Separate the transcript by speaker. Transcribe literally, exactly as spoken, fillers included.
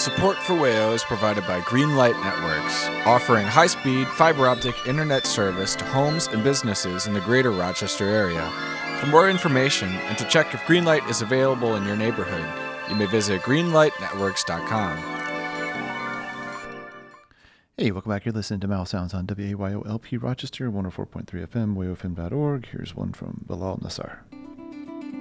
Speaker 1: Support for W A O is provided by Greenlight Networks, offering high-speed fiber optic internet service to homes and businesses in the greater Rochester area. For more information and to check if Greenlight is available in your neighborhood, you may visit greenlight networks dot com.
Speaker 2: Hey, welcome back. You're listening to Mouth Sounds on W A Y O L P Rochester, one oh four point three F M, W A O F M dot org. Here's one from Bilal Nassar.